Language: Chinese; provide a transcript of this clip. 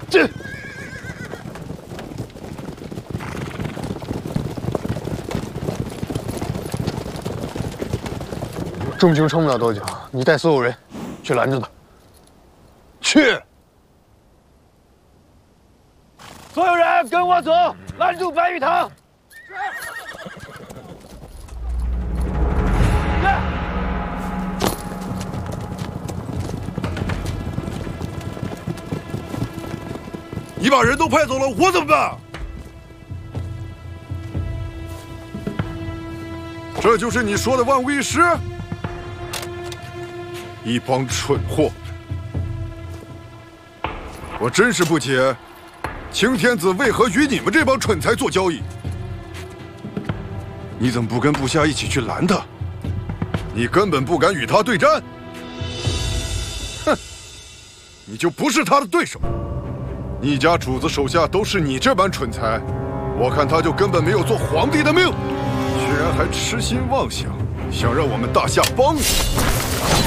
这。 众军撑不了多久，你带所有人去拦着他。去！所有人跟我走，拦住白玉堂。 你把人都派走了，我怎么办？这就是你说的万无一失？ 一帮蠢货！我真是不解，青天子为何与你们这帮蠢材做交易？你怎么不跟部下一起去拦他？你根本不敢与他对战。哼，你就不是他的对手。你家主子手下都是你这般蠢材，我看他就根本没有做皇帝的命，居然还痴心妄想，想让我们大夏帮你。